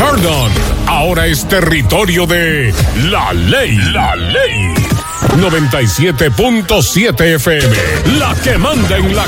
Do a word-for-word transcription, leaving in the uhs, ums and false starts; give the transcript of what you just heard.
Pardon, ahora es territorio de La Ley. La Ley. noventa y siete punto siete F M, la que manda en la